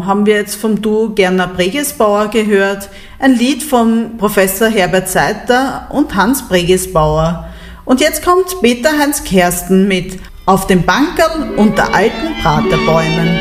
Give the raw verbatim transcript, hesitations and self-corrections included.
Traum haben wir jetzt vom Duo Gerner-Bregesbauer gehört, ein Lied von Professor Herbert Seiter und Hans Bregesbauer. Und jetzt kommt Peter Heinz Kersten mit Auf dem Bankerl unter alten Praterbäumen.